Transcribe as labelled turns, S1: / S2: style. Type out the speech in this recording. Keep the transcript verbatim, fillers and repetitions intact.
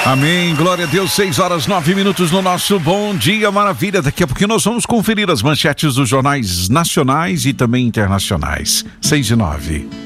S1: Amém, glória a Deus, seis horas nove minutos no nosso Bom Dia Maravilha. Daqui a pouquinho nós vamos conferir as manchetes dos jornais nacionais e também internacionais. seis e nove.